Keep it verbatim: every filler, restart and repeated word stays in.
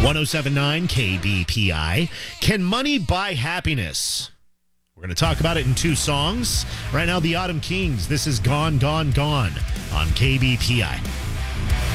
one oh seven point nine K B P I. Can money buy happiness? We're going to talk about it in two songs. Right now, the Autumn Kings. This is Gone, Gone, Gone on K B P I.